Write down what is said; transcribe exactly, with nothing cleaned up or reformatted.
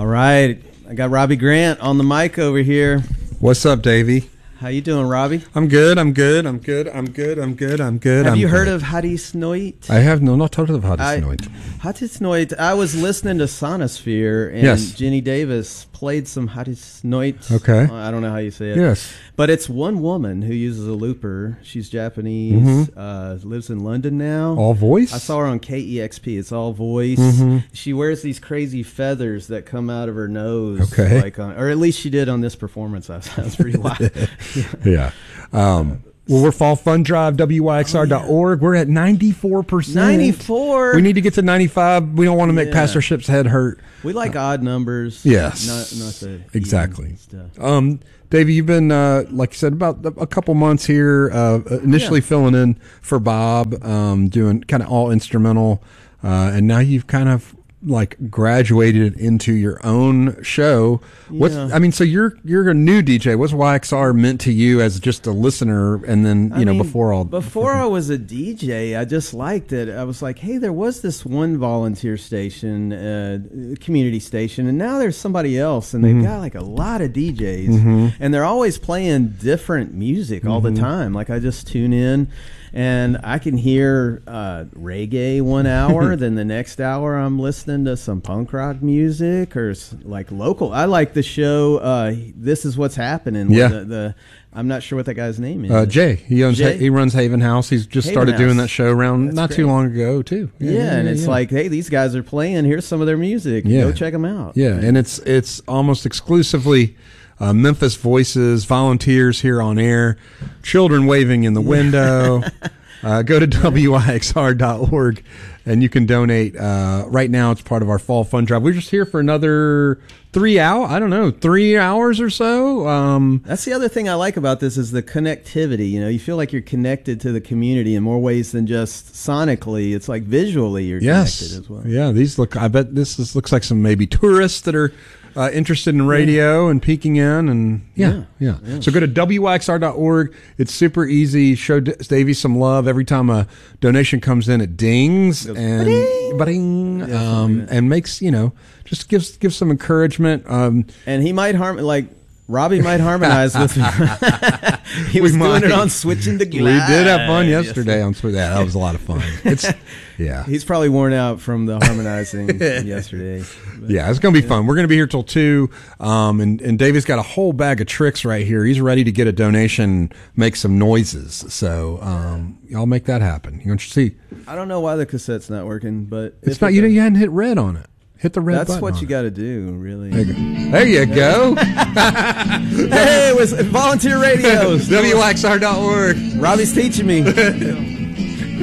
right. I got Robbie Grant on the mic over here. What's up, Davey? How you doing, Robbie? I'm good. I'm good. I'm good. I'm good. I'm good. I'm good. Have I'm you heard good. of Hadis Noit? I have no, not heard of Hadis I- Noit. Hadis Noit. I was listening to Sonosphere, and Yes. Jenny Davis played some Hadis Noit. Okay. I don't know how you say it. Yes. But it's one woman who uses a looper. She's Japanese, Mhm. uh, lives in London now. All voice? I saw her on K E X P. It's all voice. Mhm. She wears these crazy feathers that come out of her nose. Okay. Like on, or at least she did on this performance. I was, I was pretty wild. Yeah. Um, well, we're Fall Fun Drive, W Y X R dot org. We're at ninety-four percent. ninety-four. We need to get to ninety-five. We don't want to make Yeah. Pastor Ship's head hurt. We like odd numbers. Yes. Not, not the Exactly. even stuff. Um, Davey, you've been, uh, like you said, about a couple months here, uh, initially Yeah. filling in for Bob, um, doing kind of all instrumental, uh, and now you've kind of like graduated into your own show. What's, Yeah. I mean, so you're, you're a new D J. What's Y X R meant to you as just a listener? And then, you I know, mean, before all, before I was a D J, I just liked it. I was like, hey, there was this one volunteer station, uh, community station, and now there's somebody else, and they've Mhm. got like a lot of D Js, Mhm. and they're always playing different music all the time. Like I just tune in, and I can hear uh, reggae one hour, then the next hour I'm listening to some punk rock music or s- like local. I like the show. Uh, this is what's happening. Yeah. The, the I'm not sure what that guy's name is. Uh, Jay, he owns, Jay? he runs Haven House. He's just Haven started doing House. that show around That's not too great. long ago too. Yeah, and it's yeah. like, hey, these guys are playing. Here's some of their music. Yeah. Go check them out. Yeah, and it's it's almost exclusively uh, Memphis voices, volunteers here on air, children waving in the window. uh, go to W Y X R dot org and you can donate. Uh, right now, it's part of our Fall Fun Drive. We're just here for another three hour. I don't know, three hours or so. Um, That's the other thing I like about this is the connectivity. You know, you feel like you're connected to the community in more ways than just sonically. It's like visually you're yes, connected as well. yeah. These look. I bet this is, looks like some maybe tourists that are. Uh, interested in radio and peeking in, and yeah, yeah. Yeah. Yeah. So go to W Y X R dot org. It's super easy. Show D- Davey some love every time a donation comes in. It dings Goes and ba-ding. ba-ding, Yeah, something um, like that. and makes you know just gives gives some encouragement. Um, And he might harm like Robbie might harmonize with me. He was We doing might. it on Switching to we Glide. did have fun yesterday on Twitter. Yeah, that was a lot of fun. It's yeah. He's probably worn out from the harmonizing yesterday. But- Yeah, it's going to be fun. We're going to be here till two, um, and, and David's got a whole bag of tricks right here. He's ready to get a donation, make some noises. So um, y'all make that happen. You want to see? I don't know why the cassette's not working, but It's if not. it You know, does- you hadn't hit red on it. Hit the red That's button. what on you it. got to do, really. There you go. There you go. Hey, it was volunteer radio. W X R dot org. Robbie's teaching me.